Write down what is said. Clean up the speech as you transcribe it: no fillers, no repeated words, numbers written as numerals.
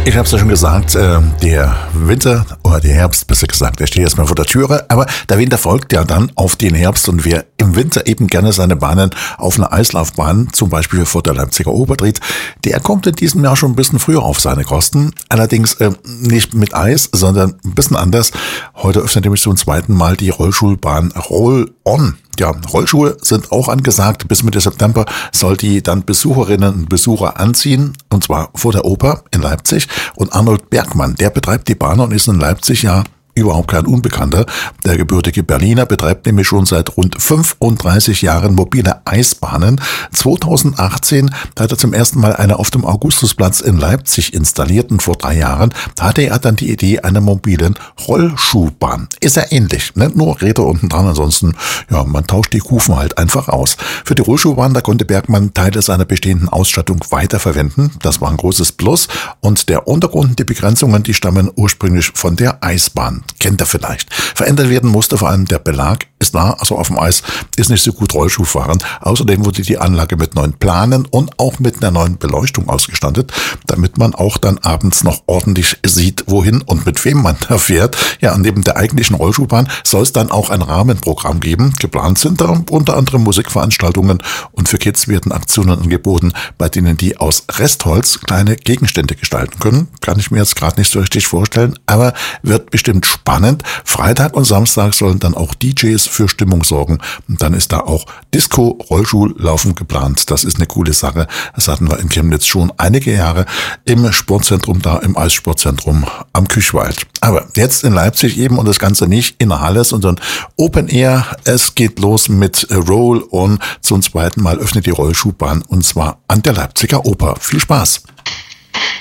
Ich habe es ja schon gesagt, der Winter oder der Herbst, besser gesagt, der steht erstmal vor der Türe, aber der Winter folgt ja dann auf den Herbst und wer im Winter eben gerne seine Bahnen auf einer Eislaufbahn, zum Beispiel vor der Leipziger Oper dreht, der kommt in diesem Jahr schon ein bisschen früher auf seine Kosten. Allerdings nicht mit Eis, sondern ein bisschen anders. Heute öffnet nämlich zum zweiten Mal die Rollschulbahn Roll-On. Ja, Rollschuhe sind auch angesagt. Bis Mitte September soll die dann Besucherinnen und Besucher anziehen. Und zwar vor der Oper in Leipzig. Und Arnold Bergmann, der betreibt die Bahn und ist in Leipzig ja überhaupt kein Unbekannter. Der gebürtige Berliner betreibt nämlich schon seit rund 35 Jahren mobile Eisbahnen. 2018 hat er zum ersten Mal eine auf dem Augustusplatz in Leipzig installiert und vor 3 Jahren hatte er dann die Idee einer mobilen Rollschuhbahn. Ist ja ähnlich, ne? Nur Räder unten dran, ansonsten, ja, man tauscht die Kufen halt einfach aus. Für die Rollschuhbahn, da konnte Bergmann Teile seiner bestehenden Ausstattung weiterverwenden. Das war ein großes Plus und der Untergrund, die Begrenzungen, die stammen ursprünglich von der Eisbahn. Kennt ihr vielleicht. Verändert werden musste vor allem der Belag, ist da, also auf dem Eis ist nicht so gut Rollschuhfahren. Außerdem wurde die Anlage mit neuen Planen und auch mit einer neuen Beleuchtung ausgestattet, damit man auch dann abends noch ordentlich sieht, wohin und mit wem man da fährt. Ja, neben der eigentlichen Rollschuhbahn soll es dann auch ein Rahmenprogramm geben. Geplant sind da unter anderem Musikveranstaltungen und für Kids werden Aktionen angeboten, bei denen die aus Restholz kleine Gegenstände gestalten können. Kann ich mir jetzt gerade nicht so richtig vorstellen, aber wird bestimmt spannend. Freitag und Samstag sollen dann auch DJs für Stimmung sorgen. Und dann ist da auch Disco-Rollschuhlaufen geplant. Das ist eine coole Sache. Das hatten wir in Chemnitz schon einige Jahre im Sportzentrum da, im Eissportzentrum am Küchwald. Aber jetzt in Leipzig eben und das Ganze nicht in der Halle, sondern Open Air. Es geht los mit Roll-On. Zum zweiten Mal öffnet die Rollschuhbahn und zwar an der Leipziger Oper. Viel Spaß!